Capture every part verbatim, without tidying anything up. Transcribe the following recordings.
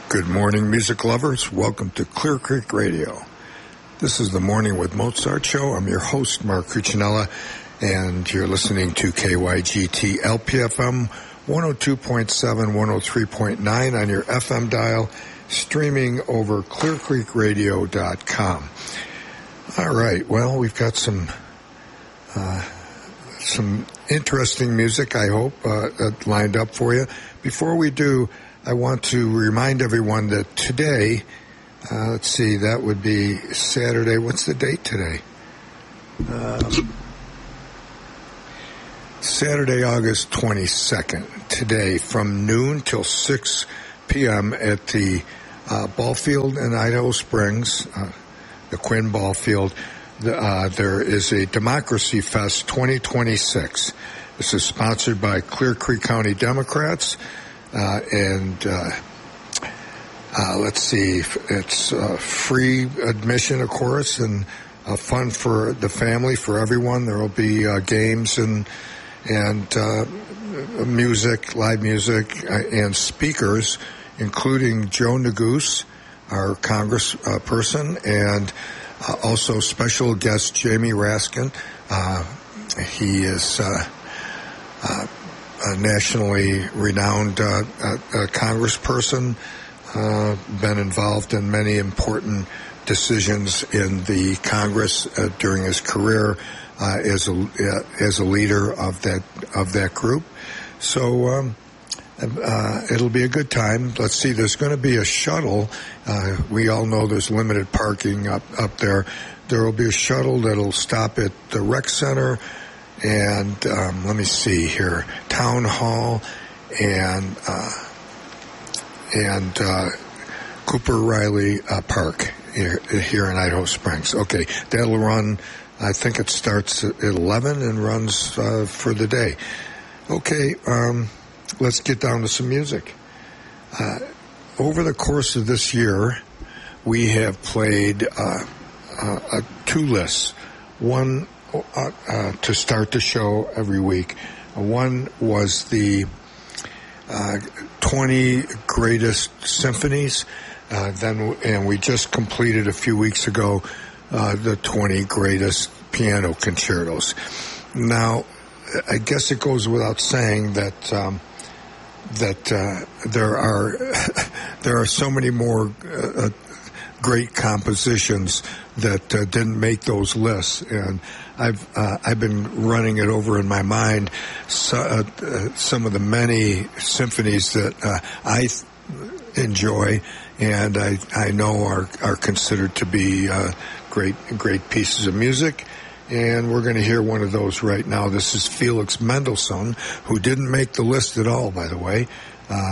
Good morning, music lovers. Welcome to Clear Creek Radio. This is the Morning with Mozart show. I'm your host, Mark Cuccinella, and you're listening to K Y G T L P F M one oh two point seven, one oh three point nine on your F M dial, streaming over clear creek radio dot com. All right, well, we've got some uh, some interesting music, I hope, uh, lined up for you. Before we do, I want to remind everyone that today, uh, let's see, that would be Saturday. What's the date today? Um, Saturday, August twenty-second. Today, from noon till six p.m. at the uh, ball field in Idaho Springs, uh, the Quinn Ball Field, the, uh, there is a Democracy Fest twenty twenty-six. This is sponsored by Clear Creek County Democrats. Uh, and uh, uh, let's see, it's uh, free admission, of course, and uh, fun for the family, for everyone. There will be uh, games and and uh, music, live music, uh, and speakers, including Joe Neguse, our congressperson, and uh, also special guest Jamie Raskin. Uh, he is Uh, uh, a nationally renowned uh, uh, uh, congressperson, uh, been involved in many important decisions in the Congress uh, during his career uh, as a uh, as a leader of that of that group. So um, uh, it'll be a good time. Let's see. There's going to be a shuttle. Uh, we all know there's limited parking up up there. There will be a shuttle that'll stop at the rec center. And um, let me see here, Town Hall and uh, and uh, Cooper Riley uh, Park here, here in Idaho Springs. Okay, that'll run, I think it starts at eleven and runs uh, for the day. Okay, um, let's get down to some music. Uh, over the course of this year, we have played uh, uh, uh, two lists. One Uh, uh, to start the show every week. One was the uh, twenty greatest symphonies, uh, then and we just completed a few weeks ago uh, the twenty greatest piano concertos. Now, I guess it goes without saying that um, that uh, there are there are so many more uh, great compositions that uh, didn't make those lists, and I've uh, I've been running it over in my mind, so, uh, uh, some of the many symphonies that uh, I th- enjoy and I I know are are considered to be uh, great great pieces of music, and we're going to hear one of those right now. This is Felix Mendelssohn, who didn't make the list at all, by the way. Uh,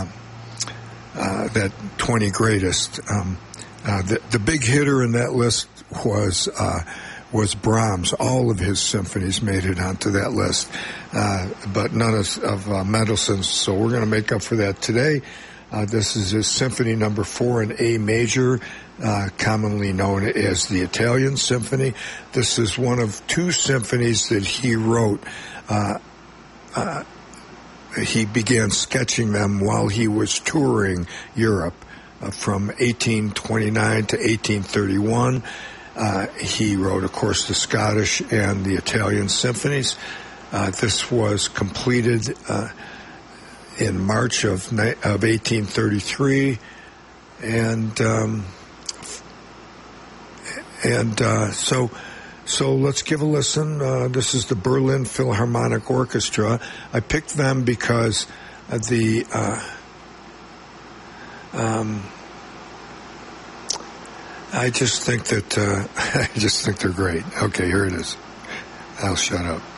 uh, that twenty greatest. Um, uh, the the big hitter in that list was. Uh, was Brahms. All of his symphonies made it onto that list, uh, but none of, of uh, Mendelssohn's, so we're going to make up for that today. Uh, this is his Symphony Number Four in A Major, uh, commonly known as the Italian Symphony. This is one of two symphonies that he wrote. Uh, uh, he began sketching them while he was touring Europe uh, from eighteen twenty-nine to eighteen thirty-one. Uh, he wrote, of course, the Scottish and the Italian symphonies. Uh, this was completed uh, in March of, of eighteen thirty-three, and um, and uh, so so let's give a listen. Uh, this is the Berlin Philharmonic Orchestra. I picked them because the uh, um, I just think that, uh, I just think they're great. Okay, here it is. I'll shut up.